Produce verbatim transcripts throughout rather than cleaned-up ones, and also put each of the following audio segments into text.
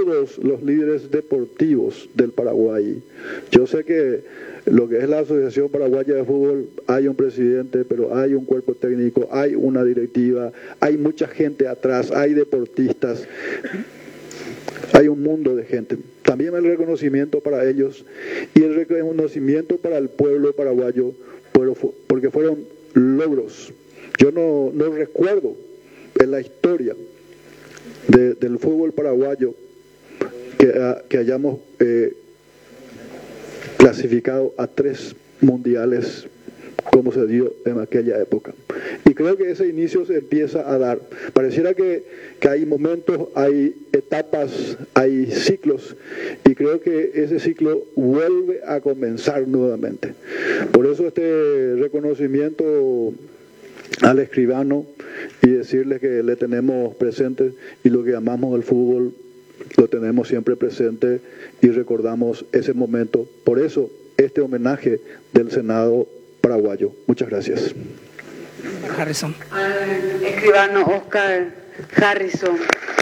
todos los líderes deportivos del Paraguay. Yo sé que lo que es la Asociación Paraguaya de Fútbol, hay un presidente, pero hay un cuerpo técnico, hay una directiva, hay mucha gente atrás, hay deportistas, hay un mundo de gente. También el reconocimiento para ellos y el reconocimiento para el pueblo paraguayo, porque fueron logros. Yo no, no recuerdo en la historia de, del fútbol paraguayo que, a, que hayamos eh, clasificado a tres mundiales como se dio en aquella época. Y creo que ese inicio se empieza a dar. Pareciera que, que hay momentos, hay etapas, hay ciclos, y creo que ese ciclo vuelve a comenzar nuevamente. Por eso este reconocimiento al escribano y decirle que le tenemos presente y lo que amamos el fútbol lo tenemos siempre presente y recordamos ese momento. Por eso este homenaje del Senado paraguayo. Muchas gracias. Harrison. Al escribano Oscar Harrison.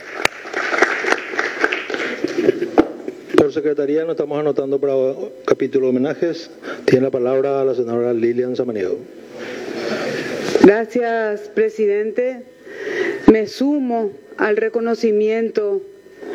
Por secretaría nos estamos anotando para capítulo de homenajes. Tiene la palabra la senadora Lilian Samaniego. Gracias, presidente. Me sumo al reconocimiento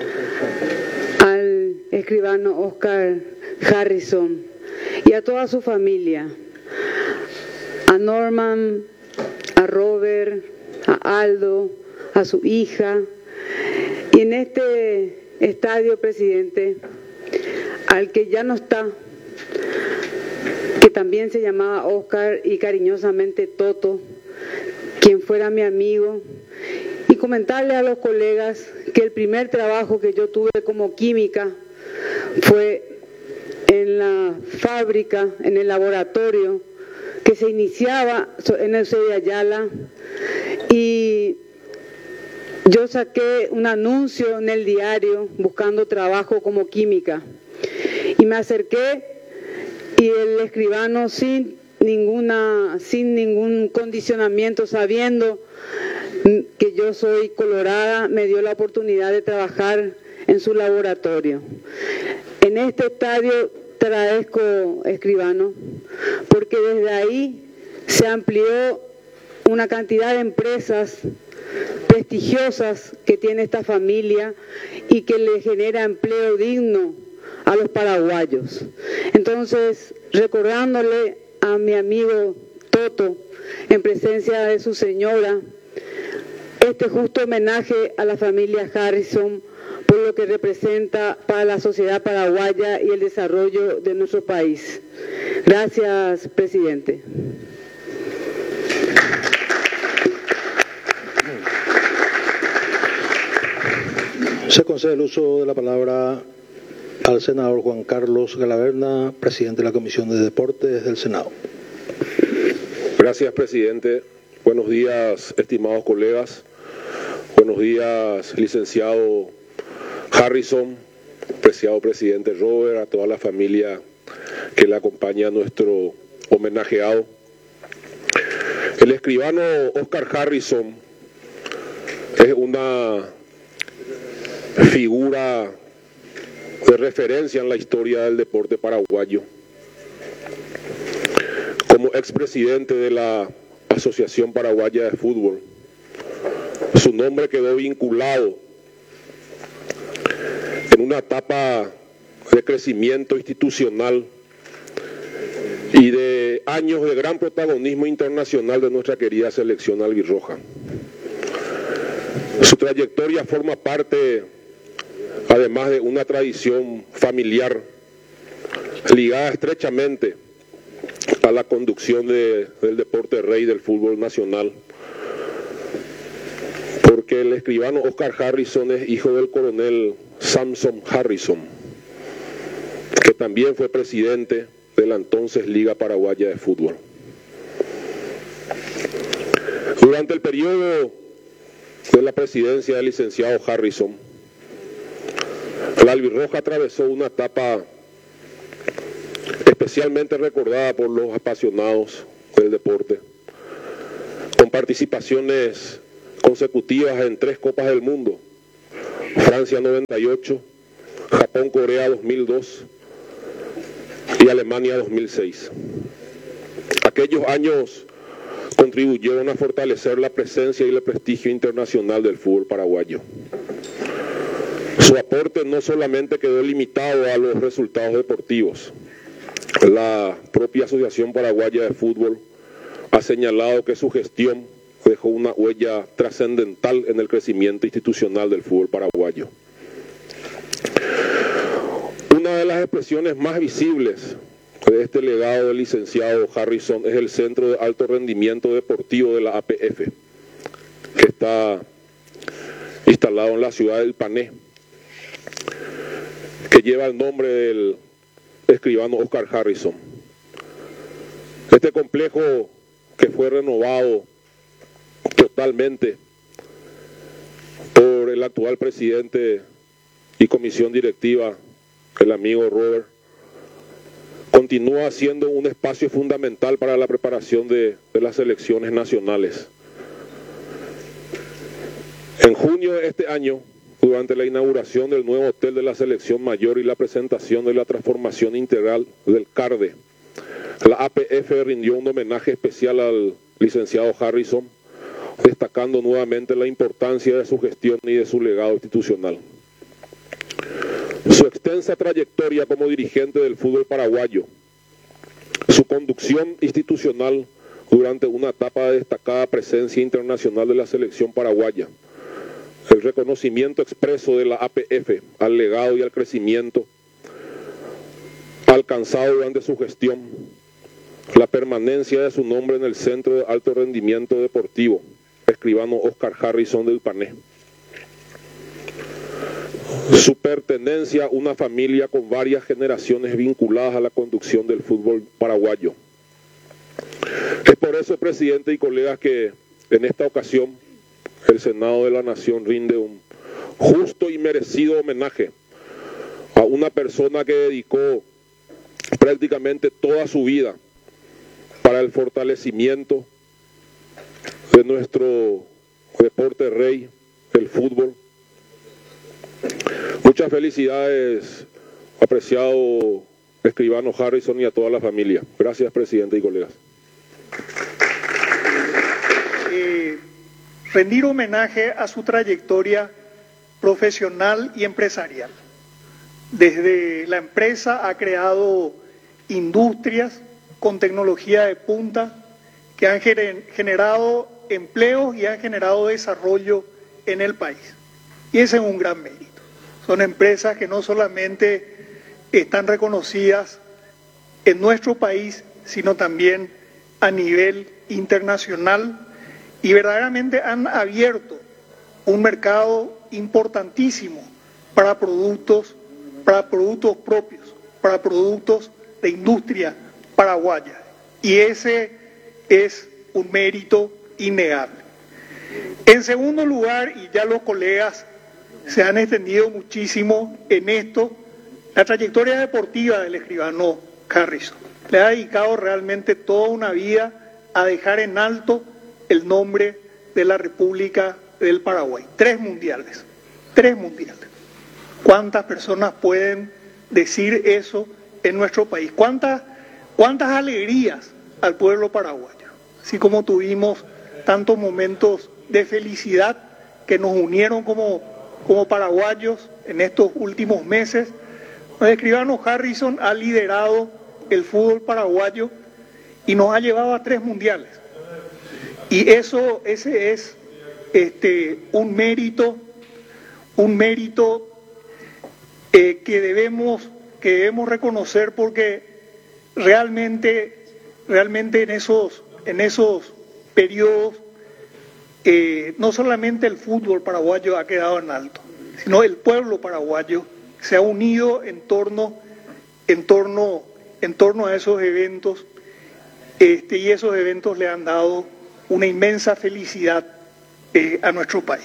al escribano Oscar Harrison y a toda su familia, a Norman, a Robert, a Aldo, a su hija, y en este estadio, presidente, al que ya no está, que también se llamaba Oscar y cariñosamente Toto, quien fuera mi amigo, y comentarle a los colegas que el primer trabajo que yo tuve como química fue en la fábrica, en el laboratorio, que se iniciaba en el C de Ayala, y yo saqué un anuncio en el diario buscando trabajo como química, y me acerqué, y el escribano sin ninguna, sin ningún condicionamiento, sabiendo que yo soy colorada, me dio la oportunidad de trabajar en su laboratorio. En este estadio tradezco, escribano, porque desde ahí se amplió una cantidad de empresas prestigiosas que tiene esta familia y que le genera empleo digno a los paraguayos. Entonces, recordándole a mi amigo Toto, en presencia de su señora, este justo homenaje a la familia Harrison por lo que representa para la sociedad paraguaya y el desarrollo de nuestro país. Gracias, presidente. Se concede el uso de la palabra al senador Juan Carlos Galaverna, presidente de la Comisión de Deportes del Senado. Gracias, presidente. Buenos días, estimados colegas. Buenos días, licenciado Harrison, apreciado presidente Robert, a toda la familia que le acompaña a nuestro homenajeado. El escribano Oscar Harrison es una figura de referencia en la historia del deporte paraguayo. Como expresidente de la Asociación Paraguaya de Fútbol, su nombre quedó vinculado en una etapa de crecimiento institucional y de años de gran protagonismo internacional de nuestra querida selección albirroja. Su trayectoria forma parte, además de una tradición familiar ligada estrechamente a la conducción de, del deporte rey del fútbol nacional, porque el escribano Oscar Harrison es hijo del coronel Samson Harrison, que también fue presidente de la entonces Liga Paraguaya de Fútbol. Durante el periodo de la presidencia del licenciado Harrison, la albirroja atravesó una etapa especialmente recordada por los apasionados del deporte, con participaciones consecutivas en tres Copas del Mundo: Francia noventa y ocho, Japón-Corea dos mil dos y Alemania dos mil seis. Aquellos años contribuyeron a fortalecer la presencia y el prestigio internacional del fútbol paraguayo. Su aporte no solamente quedó limitado a los resultados deportivos. La propia Asociación Paraguaya de Fútbol ha señalado que su gestión dejó una huella trascendental en el crecimiento institucional del fútbol paraguayo. Una de las expresiones más visibles de este legado del licenciado Harrison es el Centro de Alto Rendimiento Deportivo de la A P F, que está instalado en la ciudad del Pané, que lleva el nombre del escribano Oscar Harrison. Este complejo, que fue renovado totalmente por el actual presidente y comisión directiva, el amigo Robert, continúa siendo un espacio fundamental para la preparación de, de las selecciones nacionales. En junio de este año, durante la inauguración del nuevo hotel de la selección mayor y la presentación de la transformación integral del CARDE, la A P F rindió un homenaje especial al licenciado Harrison, destacando nuevamente la importancia de su gestión y de su legado institucional. Su extensa trayectoria como dirigente del fútbol paraguayo, su conducción institucional durante una etapa de destacada presencia internacional de la selección paraguaya, el reconocimiento expreso de la A P F al legado y al crecimiento alcanzado durante su gestión, la permanencia de su nombre en el Centro de Alto Rendimiento Deportivo, escribano Oscar Harrison del Pané, su pertenencia a una familia con varias generaciones vinculadas a la conducción del fútbol paraguayo. Es por eso, presidente y colegas, que en esta ocasión el Senado de la Nación rinde un justo y merecido homenaje a una persona que dedicó prácticamente toda su vida para el fortalecimiento de nuestro deporte rey, el fútbol. Muchas felicidades, apreciado escribano Harrison, y a toda la familia. Gracias, presidente y colegas. Eh, rendir homenaje a su trayectoria profesional y empresarial. Desde la empresa ha creado industrias con tecnología de punta que han generado empleos y han generado desarrollo en el país. Y ese es un gran mérito. Son empresas que no solamente están reconocidas en nuestro país, sino también a nivel internacional, y verdaderamente han abierto un mercado importantísimo para productos, para productos propios, para productos de industria paraguaya. Y ese es un mérito innegable. En segundo lugar, y ya los colegas se han extendido muchísimo en esto, la trayectoria deportiva del escribano Harrison. Le ha dedicado realmente toda una vida a dejar en alto el nombre de la República del Paraguay. Tres mundiales, tres mundiales. ¿Cuántas personas pueden decir eso en nuestro país? ¿Cuántas, cuántas alegrías al pueblo paraguayo? Así como tuvimos tantos momentos de felicidad que nos unieron como, como paraguayos en estos últimos meses, el escribano Harrison ha liderado el fútbol paraguayo y nos ha llevado a tres mundiales. Y eso, ese es este, un mérito, un mérito eh, que debemos, que debemos reconocer, porque realmente, realmente en esos, en esos periodos eh, no solamente el fútbol paraguayo ha quedado en alto, sino el pueblo paraguayo se ha unido en torno, en torno, en torno a esos eventos, este, y esos eventos le han dado una inmensa felicidad eh, a nuestro país.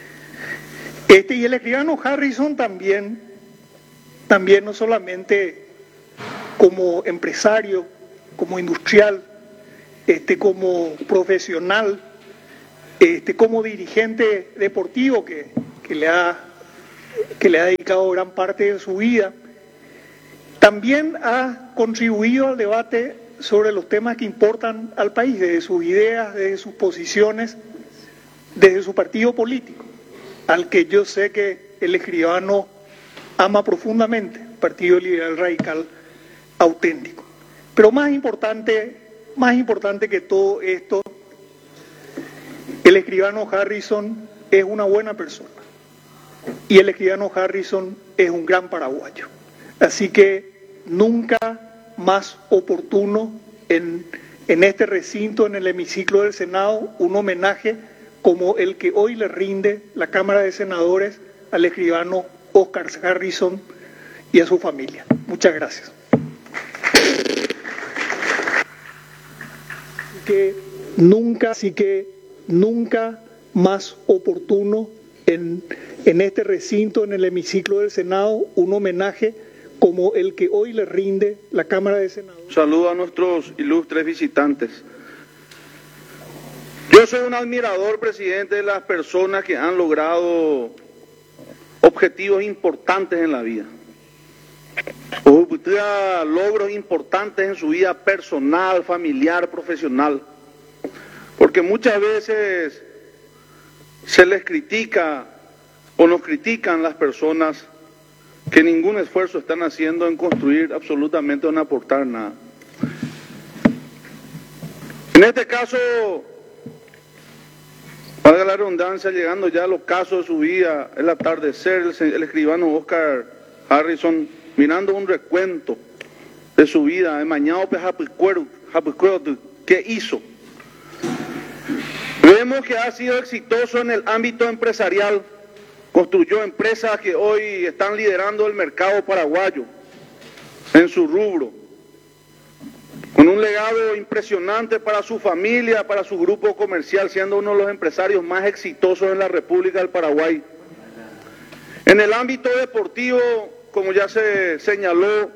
Este, y el escribano Harrison también, también no solamente como empresario, como industrial, este, como profesional, este, como dirigente deportivo que, que le ha que le ha dedicado gran parte de su vida. También ha contribuido al debate sobre los temas que importan al país, desde sus ideas, desde sus posiciones, desde su partido político, al que yo sé que el escribano ama profundamente, Partido Liberal Radical Auténtico. Pero más importante, más importante que todo esto, el escribano Harrison es una buena persona y el escribano Harrison es un gran paraguayo. Así que nunca más oportuno en, en este recinto, en el hemiciclo del Senado, un homenaje como el que hoy le rinde la Cámara de Senadores al escribano Oscar Harrison y a su familia. Muchas gracias. Que nunca, así que nunca más oportuno en, en este recinto, en el hemiciclo del Senado, un homenaje como el que hoy le rinde la Cámara de Senadores. Saludo a nuestros ilustres visitantes. Yo soy un admirador, presidente, de las personas que han logrado objetivos importantes en la vida, logros importantes en su vida personal, familiar, profesional, porque muchas veces se les critica o nos critican las personas que ningún esfuerzo están haciendo en construir absolutamente o en aportar nada. En este caso, valga la redundancia, llegando ya al ocaso de su vida, el atardecer, el, el escribano Oscar Harrison, mirando un recuento de su vida, emañado ¿qué hizo? Vemos que ha sido exitoso en el ámbito empresarial, construyó empresas que hoy están liderando el mercado paraguayo en su rubro, con un legado impresionante para su familia, para su grupo comercial, siendo uno de los empresarios más exitosos en la República del Paraguay. En el ámbito deportivo, como ya se señaló,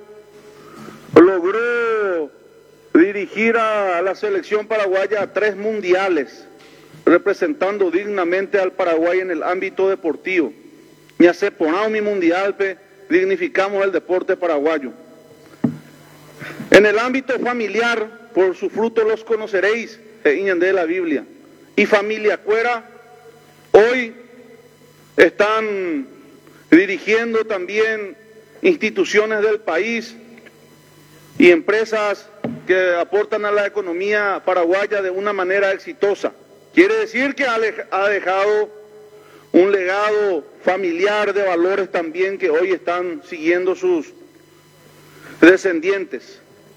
logró dirigir a la selección paraguaya a tres mundiales, representando dignamente al Paraguay en el ámbito deportivo. Y hace ponado mi mundial, pe, dignificamos el deporte paraguayo. En el ámbito familiar, por su fruto los conoceréis, e de la Biblia. Y familia Cuera, hoy están dirigiendo también instituciones del país y empresas que aportan a la economía paraguaya de una manera exitosa. Quiere decir que ha dejado un legado familiar de valores también que hoy están siguiendo sus descendientes.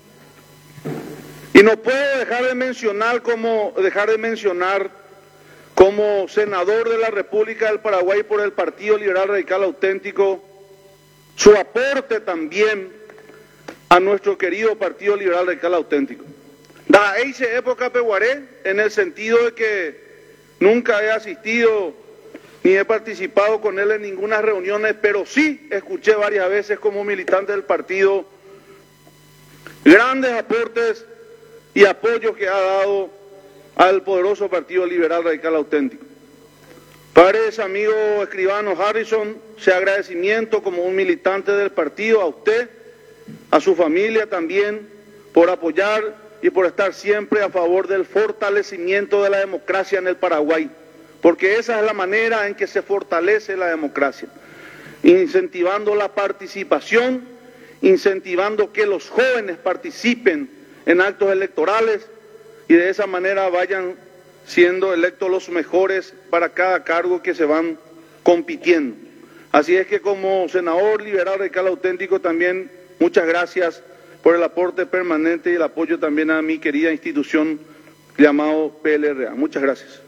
Y no puedo dejar de mencionar como dejar de mencionar como senador de la República del Paraguay por el Partido Liberal Radical Auténtico su aporte también a nuestro querido Partido Liberal Radical Auténtico. Da esa época peguaré en el sentido de que nunca he asistido ni he participado con él en ninguna reuniones, pero sí escuché varias veces como militante del partido grandes aportes y apoyos que ha dado al poderoso Partido Liberal Radical Auténtico. Padres, amigo escribano Harrison, sea agradecimiento como un militante del partido a usted, a su familia también, por apoyar y por estar siempre a favor del fortalecimiento de la democracia en el Paraguay, porque esa es la manera en que se fortalece la democracia, incentivando la participación, incentivando que los jóvenes participen en actos electorales y de esa manera vayan siendo electos los mejores para cada cargo que se van compitiendo. Así es que como senador liberal radical auténtico también muchas gracias por el aporte permanente y el apoyo también a mi querida institución llamado P L R A. Muchas gracias.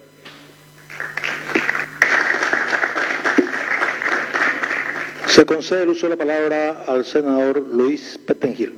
Se concede el uso de la palabra al senador Luis Petengil.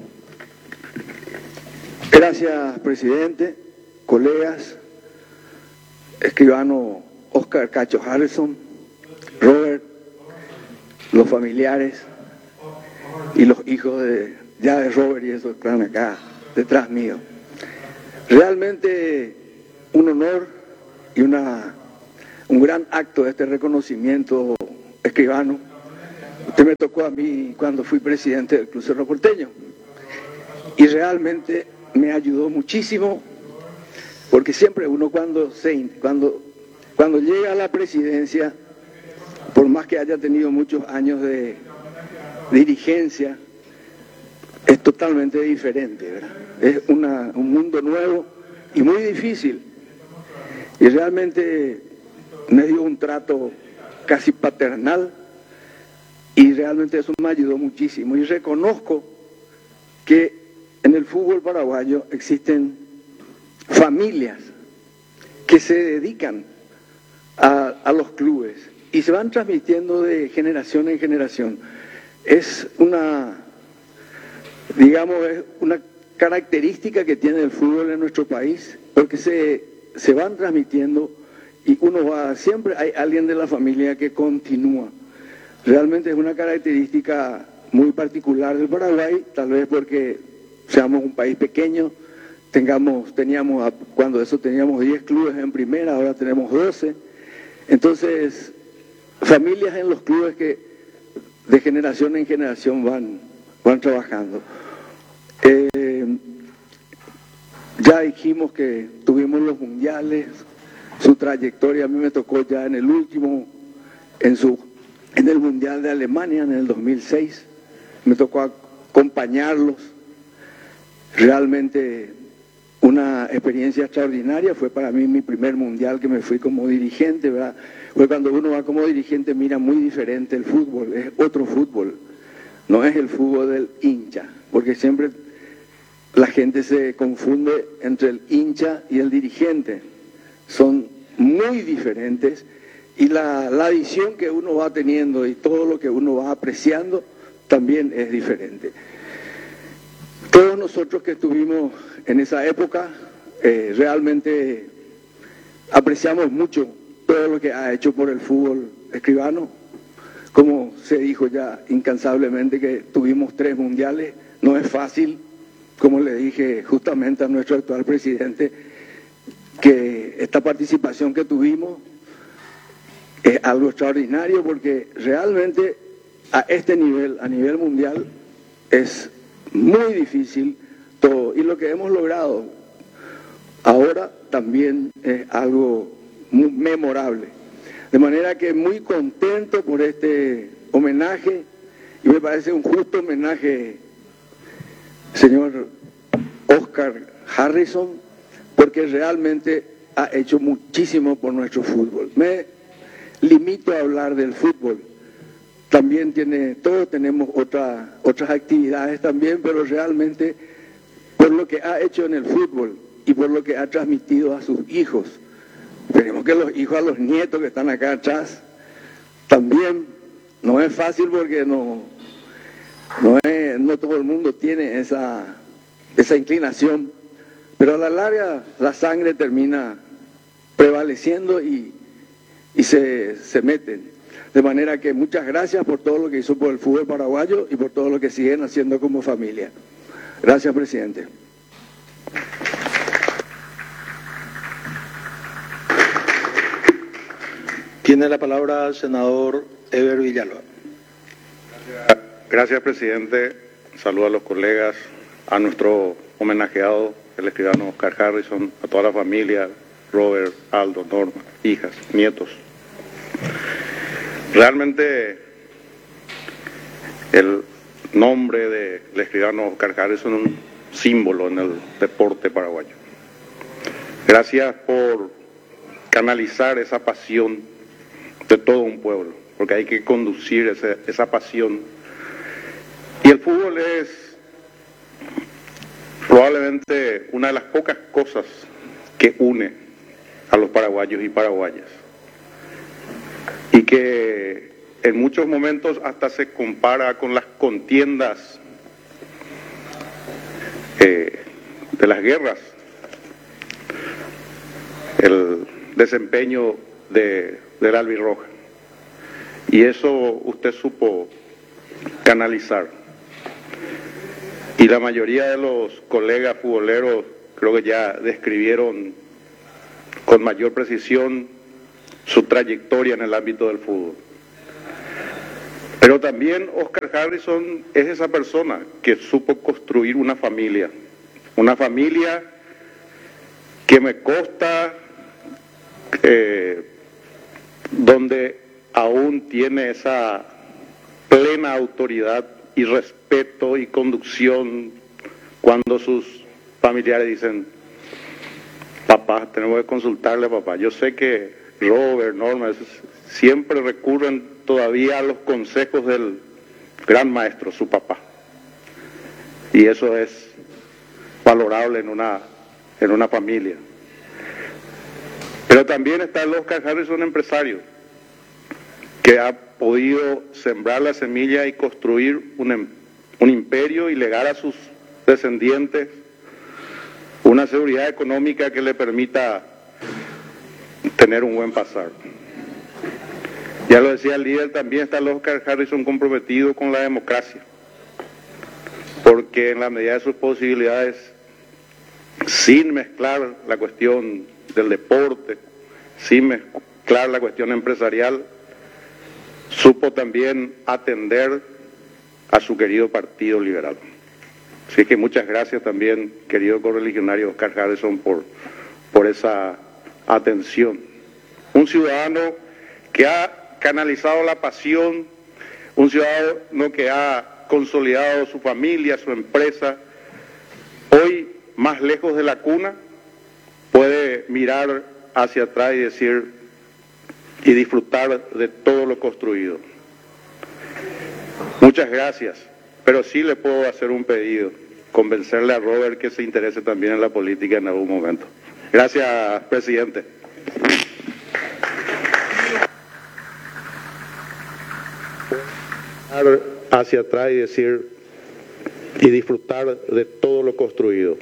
Gracias, presidente, colegas, escribano Oscar Cacho Harrison, Robert, los familiares y los hijos de ya de Robert y esos que están acá detrás mío. Realmente un honor y una, un gran acto de este reconocimiento escribano Usted me tocó a mí cuando fui presidente del Club Cerro Porteño y realmente me ayudó muchísimo, porque siempre uno cuando, se, cuando, cuando llega a la presidencia, por más que haya tenido muchos años de dirigencia, es totalmente diferente, ¿verdad? Es una, un mundo nuevo y muy difícil, y realmente me dio un trato casi paternal, y realmente eso me ayudó muchísimo. Y reconozco que en el fútbol paraguayo existen familias que se dedican a, a los clubes y se van transmitiendo de generación en generación. Es una, digamos, es una característica que tiene el fútbol en nuestro país, porque se, se van transmitiendo y uno va, siempre hay alguien de la familia que continúa. Realmente es una característica muy particular del Paraguay, tal vez porque seamos un país pequeño, tengamos, teníamos, cuando eso teníamos diez clubes en primera, ahora tenemos doce. Entonces, familias en los clubes que de generación en generación van, van trabajando. Eh, ya dijimos que tuvimos los mundiales, su trayectoria a mí me tocó ya en el último, en su en el Mundial de Alemania en el dos mil seis, me tocó acompañarlos. Realmente una experiencia extraordinaria, fue para mí mi primer mundial que me fui como dirigente, ¿verdad? Porque cuando uno va como dirigente mira muy diferente el fútbol, es otro fútbol, no es el fútbol del hincha, porque siempre la gente se confunde entre el hincha y el dirigente, son muy diferentes. Y la, la visión que uno va teniendo y todo lo que uno va apreciando también es diferente. Todos nosotros que estuvimos en esa época, eh, realmente apreciamos mucho todo lo que ha hecho por el fútbol Escribano. Como se dijo ya incansablemente que tuvimos tres mundiales, no es fácil, como le dije justamente a nuestro actual presidente, que esta participación que tuvimos es algo extraordinario, porque realmente a este nivel, a nivel mundial, es muy difícil todo. Y lo que hemos logrado ahora también es algo muy memorable. De manera que muy contento por este homenaje, y me parece un justo homenaje, señor Oscar Harrison, porque realmente ha hecho muchísimo por nuestro fútbol. Me limito a hablar del fútbol, también tiene, todos tenemos otra, otras actividades también, pero realmente por lo que ha hecho en el fútbol y por lo que ha transmitido a sus hijos, esperemos que los hijos, a los nietos que están acá atrás, también no es fácil, porque no, no, es, no todo el mundo tiene esa, esa inclinación, pero a la larga la sangre termina prevaleciendo y y se, se meten. De manera que muchas gracias por todo lo que hizo por el fútbol paraguayo y por todo lo que siguen haciendo como familia. Gracias, presidente. Tiene la palabra el senador Eber Villalba. Gracias, gracias, presidente. Saludo a los colegas, a nuestro homenajeado, el escribano Oscar Harrison, a toda la familia, Robert, Aldo, Norma, hijas, nietos. Realmente el nombre del escribano Oscar Harrison es un símbolo en el deporte paraguayo. Gracias por canalizar esa pasión de todo un pueblo, porque hay que conducir ese, esa pasión. Y el fútbol es probablemente una de las pocas cosas que une a los paraguayos y paraguayas, y que en muchos momentos hasta se compara con las contiendas eh, de las guerras, el desempeño de, del albirroja, y eso usted supo canalizar, y la mayoría de los colegas futboleros creo que ya describieron con mayor precisión su trayectoria en el ámbito del fútbol. Pero también Oscar Harrison es esa persona que supo construir una familia, una familia que me consta eh, donde aún tiene esa plena autoridad y respeto y conducción cuando sus familiares dicen: papá, tenemos que consultarle a papá. Yo sé que Robert, Norma, siempre recurren todavía a los consejos del gran maestro, su papá. Y eso es valorable en una, en una familia. Pero también está el Oscar Harrison empresario, que ha podido sembrar la semilla y construir un, un imperio y legar a sus descendientes una seguridad económica que le permita tener un buen pasar. Ya lo decía el líder, también está el Oscar Harrison comprometido con la democracia, porque en la medida de sus posibilidades, sin mezclar la cuestión del deporte, sin mezclar la cuestión empresarial, supo también atender a su querido Partido Liberal. Así que muchas gracias también, querido correligionario Oscar Harrison, por, por esa atención. Un ciudadano que ha canalizado la pasión, un ciudadano que ha consolidado su familia, su empresa, hoy más lejos de la cuna, puede mirar hacia atrás y decir y disfrutar de todo lo construido. Muchas gracias, pero sí le puedo hacer un pedido, convencerle a Robert que se interese también en la política en algún momento. Gracias, presidente. Hacia atrás y decir y disfrutar de todo lo construido.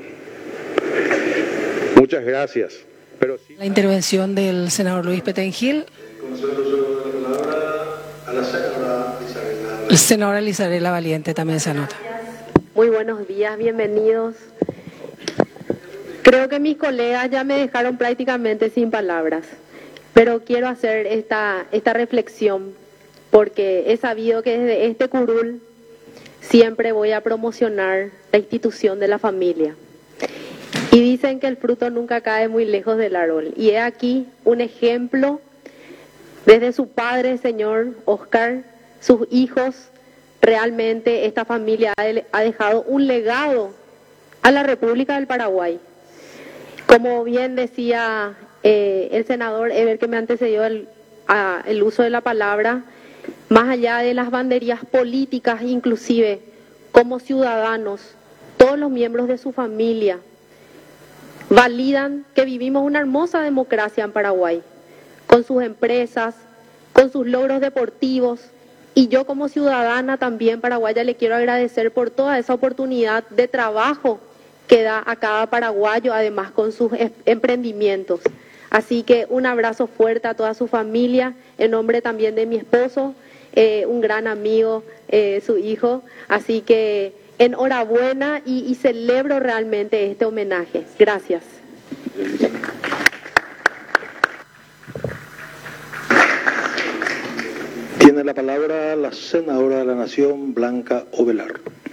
Muchas gracias. Pero sí... La intervención del senador Luis Petengil. El senador Lizarela Valiente también se anota. Muy buenos días, bienvenidos. Creo que mis colegas ya me dejaron prácticamente sin palabras, pero quiero hacer esta, esta reflexión, porque he sabido que desde este curul siempre voy a promocionar la institución de la familia. Y dicen que el fruto nunca cae muy lejos del árbol. Y he aquí un ejemplo desde su padre, señor Oscar, sus hijos. Realmente esta familia ha dejado un legado a la República del Paraguay. Como bien decía eh, el senador Eber, que me antecedió el, a, el uso de la palabra, más allá de las banderías políticas, inclusive como ciudadanos, todos los miembros de su familia validan que vivimos una hermosa democracia en Paraguay, con sus empresas, con sus logros deportivos, y yo como ciudadana también paraguaya le quiero agradecer por toda esa oportunidad de trabajo que da a cada paraguayo, además con sus emprendimientos. Así que un abrazo fuerte a toda su familia, en nombre también de mi esposo, eh, un gran amigo, eh, su hijo. Así que enhorabuena y, y celebro realmente este homenaje. Gracias. Tiene la palabra la senadora de la Nación, Blanca Ovelar.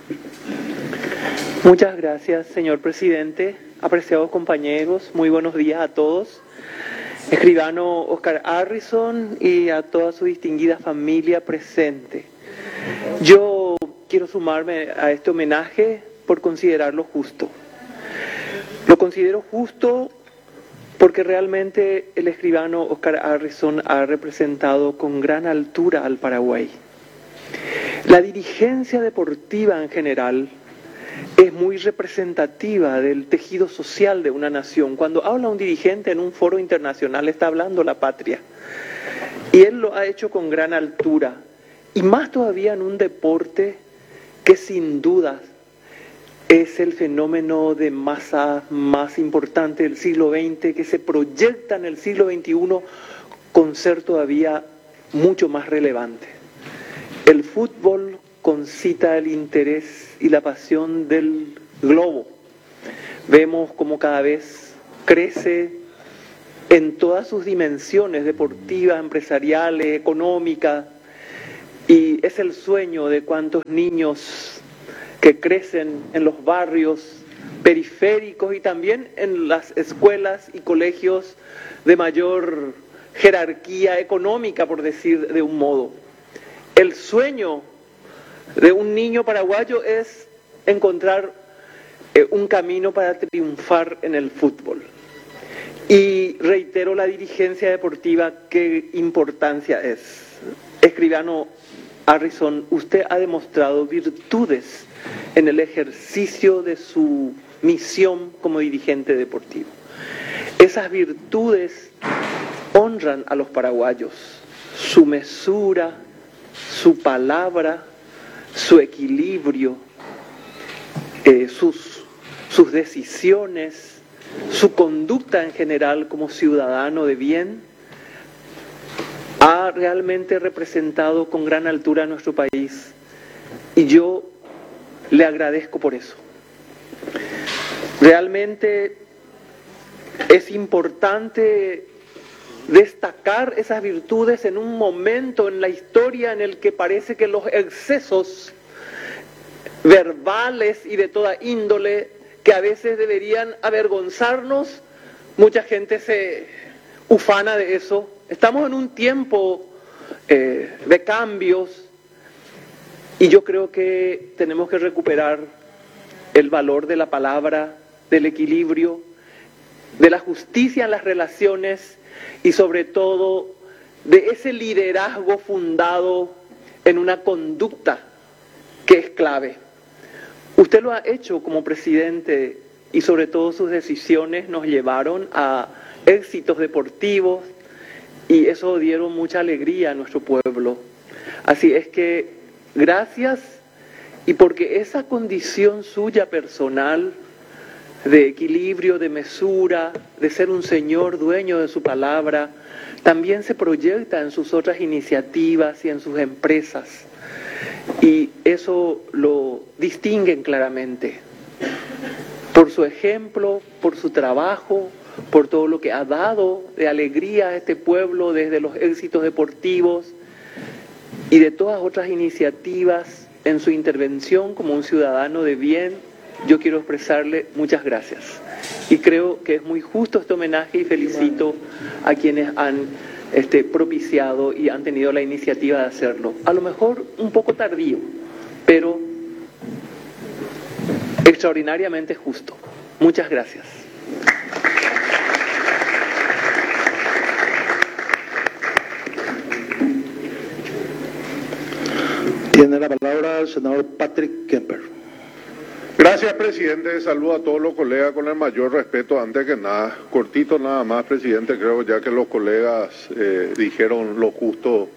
Muchas gracias, señor presidente. Apreciados compañeros, muy buenos días a todos. Escribano Oscar Harrison y a toda su distinguida familia presente. Yo quiero sumarme a este homenaje por considerarlo justo. Lo considero justo porque realmente el escribano Oscar Harrison ha representado con gran altura al Paraguay. La dirigencia deportiva en general es muy representativa del tejido social de una nación. Cuando habla un dirigente en un foro internacional, está hablando la patria. Y él lo ha hecho con gran altura. Y más todavía en un deporte que sin duda es el fenómeno de masa más importante del siglo veinte, que se proyecta en el siglo veintiuno con ser todavía mucho más relevante. El fútbol concita el interés y la pasión del globo. Vemos como cada vez crece en todas sus dimensiones, deportivas, empresariales, económicas, y es el sueño de cuantos niños que crecen en los barrios periféricos y también en las escuelas y colegios de mayor jerarquía económica, por decir de un modo. El sueño de un niño paraguayo es encontrar eh, un camino para triunfar en el fútbol. Y reitero la dirigencia deportiva, qué importancia es. Escribano Harrison, usted ha demostrado virtudes en el ejercicio de su misión como dirigente deportivo. Esas virtudes honran a los paraguayos, su mesura, su palabra, su equilibrio, eh, sus, sus decisiones, su conducta en general como ciudadano de bien, ha realmente representado con gran altura a nuestro país y yo le agradezco por eso. Realmente es importante destacar esas virtudes en un momento en la historia en el que parece que los excesos verbales y de toda índole que a veces deberían avergonzarnos, mucha gente se ufana de eso. Estamos en un tiempo eh, de cambios y yo creo que tenemos que recuperar el valor de la palabra, del equilibrio, de la justicia en las relaciones y sobre todo de ese liderazgo fundado en una conducta que es clave. Usted lo ha hecho como presidente y sobre todo sus decisiones nos llevaron a éxitos deportivos y eso dieron mucha alegría a nuestro pueblo. Así es que gracias, y porque esa condición suya personal de equilibrio, de mesura, de ser un señor dueño de su palabra, también se proyecta en sus otras iniciativas y en sus empresas. Y eso lo distinguen claramente por su ejemplo, por su trabajo, por todo lo que ha dado de alegría a este pueblo desde los éxitos deportivos y de todas otras iniciativas en su intervención como un ciudadano de bien. Yo quiero expresarle muchas gracias y creo que es muy justo este homenaje y felicito a quienes han este, propiciado y han tenido la iniciativa de hacerlo. A lo mejor un poco tardío, pero extraordinariamente justo. Muchas gracias. Tiene la palabra el senador Patrick Kemper. Gracias, presidente. Saludo a todos los colegas con el mayor respeto. Antes que nada, cortito nada más, presidente, creo ya que los colegas eh, dijeron lo justo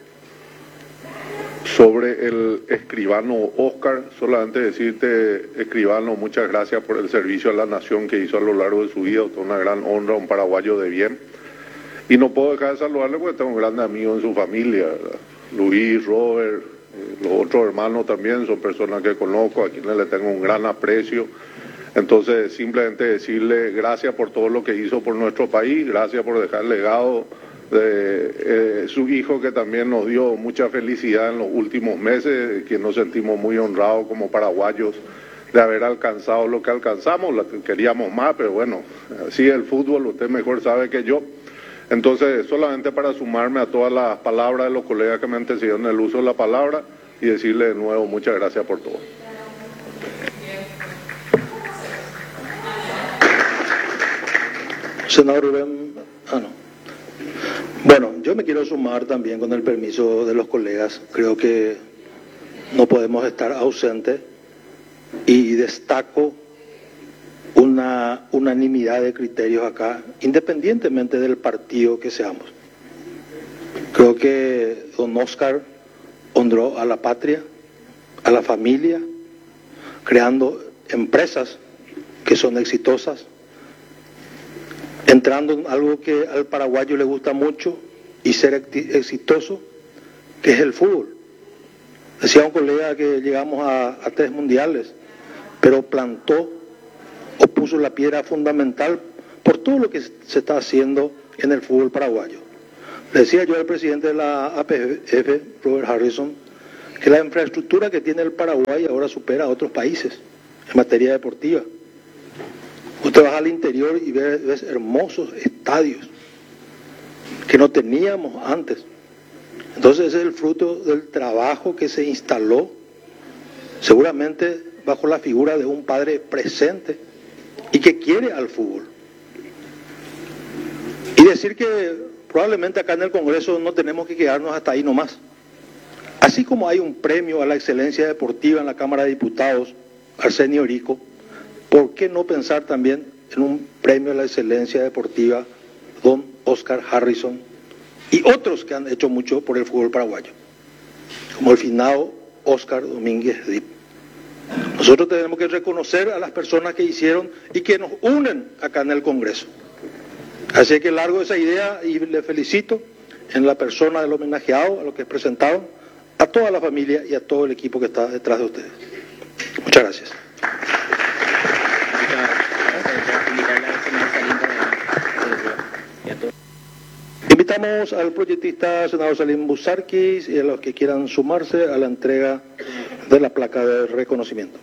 sobre el escribano Oscar. Solamente decirte, escribano, muchas gracias por el servicio a la nación que hizo a lo largo de su vida. Usted una gran honra, un paraguayo de bien. Y no puedo dejar de saludarle porque tengo un gran amigo en su familia, ¿verdad? Luis, Robert, los otros hermanos también son personas que conozco, a quienes le tengo un gran aprecio. Entonces, simplemente decirle gracias por todo lo que hizo por nuestro país, gracias por dejar el legado de eh, su hijo, que también nos dio mucha felicidad en los últimos meses, que nos sentimos muy honrados como paraguayos de haber alcanzado lo que alcanzamos. Queríamos más, pero bueno, así es el fútbol, usted mejor sabe que yo. Entonces, solamente para sumarme a todas las palabras de los colegas que me antecedieron en el uso de la palabra y decirle de nuevo muchas gracias por todo. Senador Rubén, ah no. Bueno, yo me quiero sumar también con el permiso de los colegas. Creo que no podemos estar ausentes y destaco una unanimidad de criterios acá, independientemente del partido que seamos. Creo que don Oscar honró a la patria, a la familia, creando empresas que son exitosas, entrando en algo que al paraguayo le gusta mucho y ser exitoso, que es el fútbol. Decía un colega que llegamos a, a tres mundiales, pero plantó o puso la piedra fundamental por todo lo que se está haciendo en el fútbol paraguayo. Le decía yo al presidente de la A P F, Robert Harrison, que la infraestructura que tiene el Paraguay ahora supera a otros países en materia deportiva. Usted vas al interior y ves, ves hermosos estadios que no teníamos antes. Entonces ese es el fruto del trabajo que se instaló, seguramente bajo la figura de un padre presente y que quiere al fútbol. Y decir que probablemente acá en el Congreso no tenemos que quedarnos hasta ahí nomás. Así como hay un premio a la excelencia deportiva en la Cámara de Diputados, Arsenio Erico, ¿por qué no pensar también en un premio a la excelencia deportiva, don Oscar Harrison, y otros que han hecho mucho por el fútbol paraguayo, como el finado Oscar Domínguez Dip? Nosotros tenemos que reconocer a las personas que hicieron y que nos unen acá en el Congreso. Así que largo esa idea y le felicito en la persona del homenajeado, a los que presentaron, a toda la familia y a todo el equipo que está detrás de ustedes. Muchas gracias. Invitamos al proyectista senador Salim Busarquis y a los que quieran sumarse a la entrega de la placa de reconocimiento.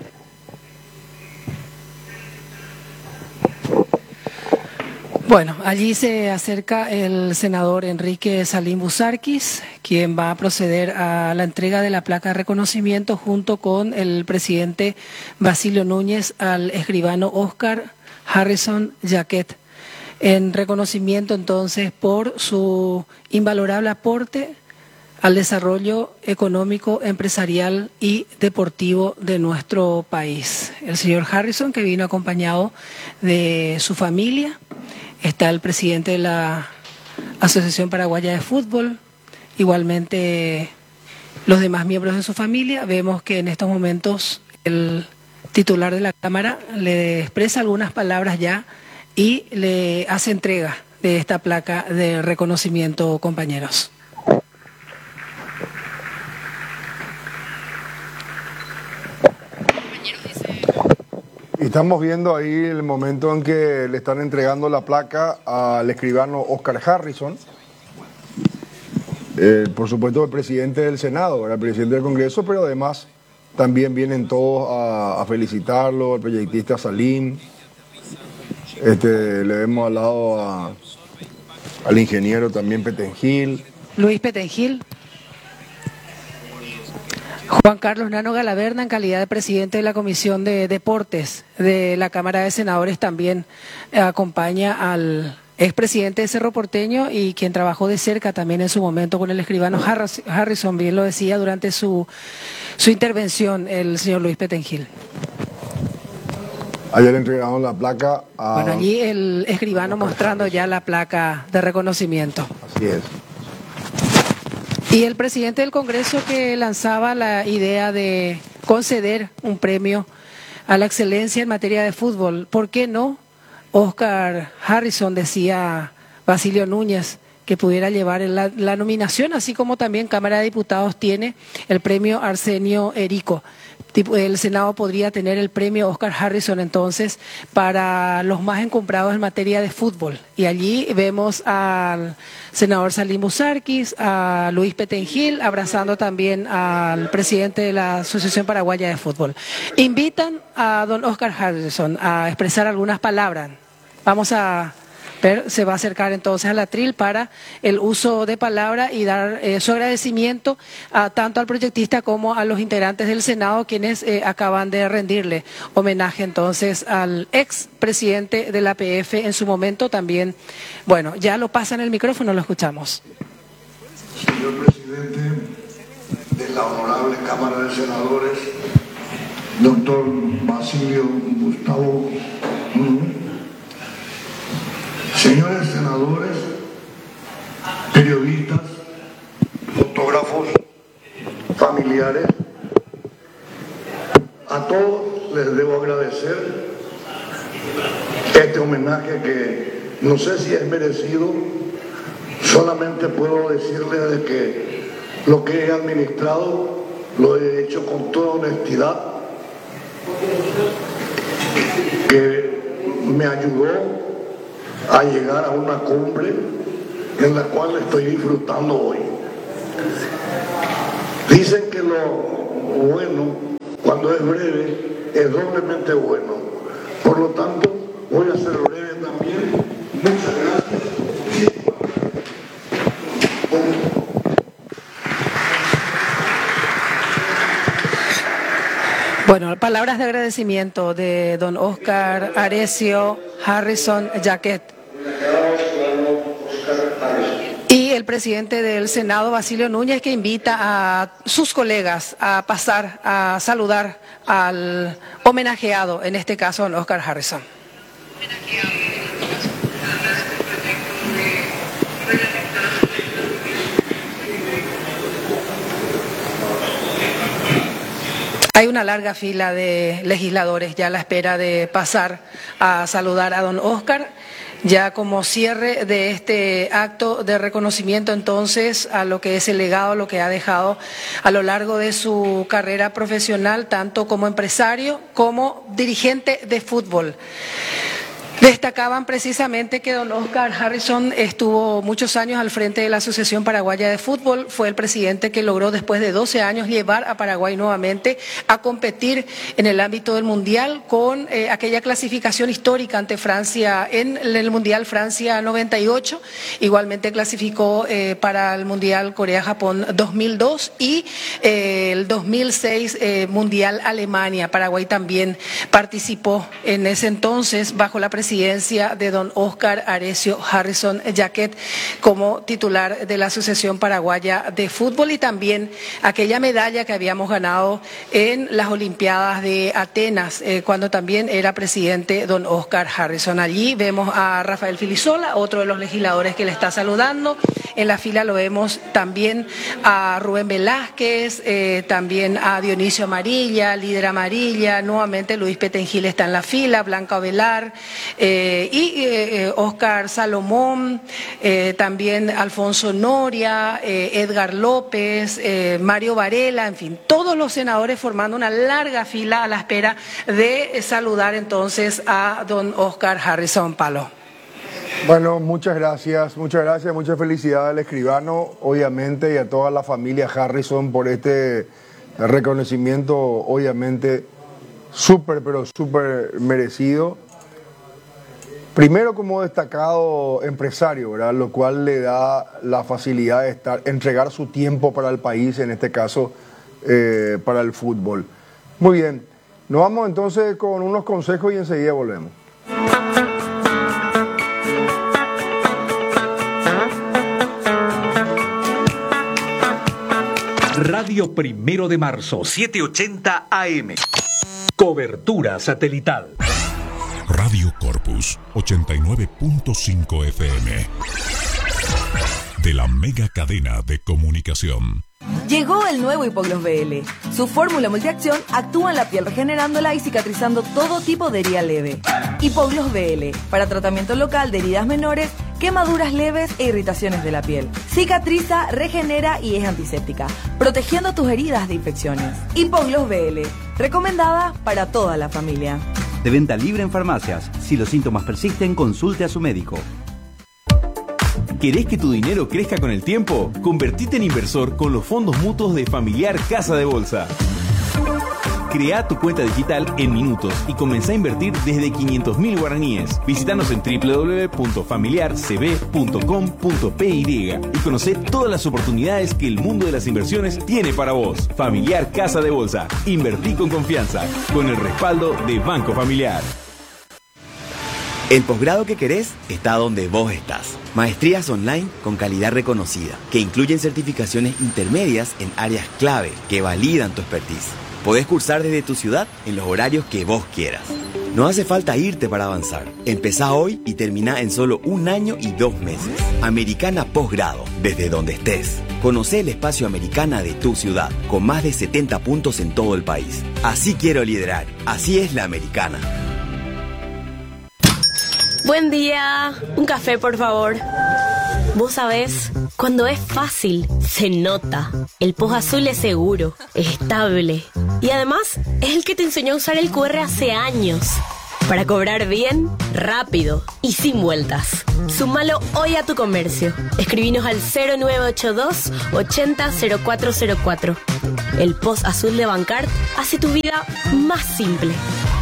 Bueno, allí se acerca el senador Enrique Salim Busarquis, quien va a proceder a la entrega de la placa de reconocimiento junto con el presidente Basilio Núñez al escribano Oscar Harrison Jaquet, en reconocimiento entonces por su invalorable aporte al desarrollo económico, empresarial y deportivo de nuestro país. El señor Harrison, que vino acompañado de su familia. Está el presidente de la Asociación Paraguaya de Fútbol, igualmente los demás miembros de su familia. Vemos que en estos momentos el titular de la Cámara le expresa algunas palabras ya y le hace entrega de esta placa de reconocimiento, compañeros. Estamos viendo ahí el momento en que le están entregando la placa al escribano Oscar Harrison. Eh, por supuesto, el presidente del Senado, el presidente del Congreso, pero además también vienen todos a, a felicitarlo, el proyectista Salim. Este, le vemos al lado a, al ingeniero también Petengil. Luis Petengil. Juan Carlos Nano Galaverna, en calidad de presidente de la Comisión de Deportes de la Cámara de Senadores, también acompaña al expresidente de Cerro Porteño y quien trabajó de cerca también en su momento con el escribano Harrison, bien lo decía durante su, su intervención el señor Luis Petengil. Ayer entregaron la placa a... Bueno, allí el escribano mostrando ya la placa de reconocimiento. Así es. Y el presidente del Congreso, que lanzaba la idea de conceder un premio a la excelencia en materia de fútbol. ¿Por qué no? Oscar Harrison, decía Basilio Núñez, que pudiera llevar la, la nominación, así como también Cámara de Diputados tiene el premio Arsenio Erico. El Senado podría tener el premio Oscar Harrison entonces para los más encumbrados en materia de fútbol. Y allí vemos al senador Salim Busarquis, a Luis Petengil, abrazando también al presidente de la Asociación Paraguaya de Fútbol. Invitan a don Oscar Harrison a expresar algunas palabras. Vamos a ver, se va a acercar entonces al atril para el uso de palabra y dar eh, su agradecimiento a, tanto al proyectista como a los integrantes del Senado, quienes eh, acaban de rendirle homenaje entonces al ex presidente de la A P F en su momento también. Bueno, ya lo pasan el micrófono, lo escuchamos. Señor presidente de la honorable Cámara de Senadores, doctor Basilio Gustavo, señores senadores, periodistas, fotógrafos, familiares, a todos les debo agradecer este homenaje que no sé si es merecido. Solamente puedo decirles de que lo que he administrado lo he hecho con toda honestidad, que me ayudó a llegar a una cumbre en la cual estoy disfrutando hoy. Dicen que lo bueno, cuando es breve, es doblemente bueno. Por lo tanto, voy a ser breve también. Muchas gracias. Bueno, palabras de agradecimiento de don Óscar Arecio Harrison Jaquet. Y el presidente del Senado, Basilio Núñez, que invita a sus colegas a pasar a saludar al homenajeado, en este caso, don Óscar Harrison. Hay una larga fila de legisladores ya a la espera de pasar a saludar a don Óscar. Ya como cierre de este acto de reconocimiento entonces a lo que es el legado, lo que ha dejado a lo largo de su carrera profesional, tanto como empresario como dirigente de fútbol. Destacaban precisamente que don Óscar Harrison estuvo muchos años al frente de la Asociación Paraguaya de Fútbol, fue el presidente que logró después de doce años llevar a Paraguay nuevamente a competir en el ámbito del Mundial con eh, aquella clasificación histórica ante Francia en el Mundial Francia noventa y ocho, igualmente clasificó eh, para el Mundial Corea-Japón dos mil dos y eh, el dos mil seis eh, Mundial Alemania. Paraguay también participó en ese entonces bajo la presidencia de don Óscar Arecio Harrison Jaquet como titular de la Asociación Paraguaya de Fútbol, y también aquella medalla que habíamos ganado en las Olimpiadas de Atenas, eh, cuando también era presidente don Óscar Harrison. Allí vemos a Rafael Filisola, otro de los legisladores que le está saludando. En la fila lo vemos también a Rubén Velázquez, eh, también a Dionisio Amarilla, líder Amarilla, nuevamente Luis Petengil está en la fila, Blanca Ovelar, Eh, y eh, Óscar Salomón, eh, también Alfonso Noria, eh, Edgar López, eh, Mario Varela, en fin, todos los senadores formando una larga fila a la espera de eh, saludar entonces a don Óscar Harrison. Palo. Bueno, muchas gracias, muchas gracias, mucha felicidad al escribano, obviamente, y a toda la familia Harrison por este reconocimiento, obviamente, súper, pero súper merecido. Primero como destacado empresario, ¿verdad? Lo cual le da la facilidad de estar, entregar su tiempo para el país, en este caso eh, para el fútbol. Muy bien, nos vamos entonces con unos consejos y enseguida volvemos. Radio Primero de Marzo, setecientos ochenta A M. Cobertura satelital. Radio Corpus, ochenta y nueve punto cinco F M. De la mega cadena de comunicación. Llegó el nuevo Hipogloss B L. Su fórmula multiacción actúa en la piel regenerándola y cicatrizando todo tipo de herida leve. Hipogloss B L, para tratamiento local de heridas menores, quemaduras leves e irritaciones de la piel. Cicatriza, regenera y es antiséptica, protegiendo tus heridas de infecciones. Hipogloss B L, recomendada para toda la familia. De venta libre en farmacias. Si los síntomas persisten, consulte a su médico. ¿Querés que tu dinero crezca con el tiempo? Convertite en inversor con los fondos mutuos de Familiar Casa de Bolsa. Crea tu cuenta digital en minutos y comenzá a invertir desde quinientos mil guaraníes. Visítanos en doble u doble u doble u punto familiar c b punto com punto p y y conocé todas las oportunidades que el mundo de las inversiones tiene para vos. Familiar Casa de Bolsa. Invertí con confianza, con el respaldo de Banco Familiar. El posgrado que querés está donde vos estás. Maestrías online con calidad reconocida, que incluyen certificaciones intermedias en áreas clave que validan tu expertise. Podés cursar desde tu ciudad en los horarios que vos quieras. No hace falta irte para avanzar. Empezá hoy y termina en solo un año y dos meses. Americana Posgrado, desde donde estés. Conocé el espacio Americana de tu ciudad, con más de setenta puntos en todo el país. Así quiero liderar. Así es la Americana. Buen día. Un café, por favor. Vos sabés, cuando es fácil, se nota. El Post Azul es seguro, estable. Y además, es el que te enseñó a usar el Q R hace años. Para cobrar bien, rápido y sin vueltas. Súmalo hoy a tu comercio. Escribinos al cero nueve ocho dos ochenta cero cuatro cero cuatro. El Post Azul de Bancard hace tu vida más simple.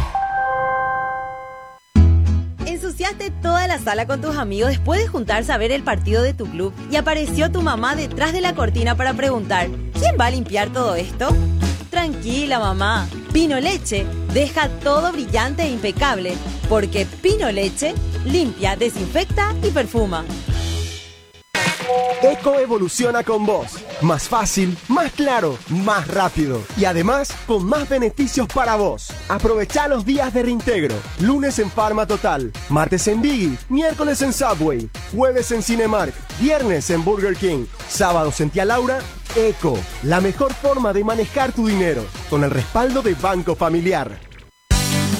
Ensuciaste toda la sala con tus amigos después de juntarse a ver el partido de tu club y apareció tu mamá detrás de la cortina para preguntar: ¿quién va a limpiar todo esto? Tranquila, mamá. Pino Leche deja todo brillante e impecable, porque Pino Leche limpia, desinfecta y perfuma. Eco evoluciona con vos. Más fácil, más claro, más rápido. Y además, con más beneficios para vos. Aprovechá los días de reintegro. Lunes en Pharma Total. Martes en Biggie. Miércoles en Subway. Jueves en Cinemark. Viernes en Burger King. Sábados en Tía Laura. Eco, la mejor forma de manejar tu dinero. Con el respaldo de Banco Familiar.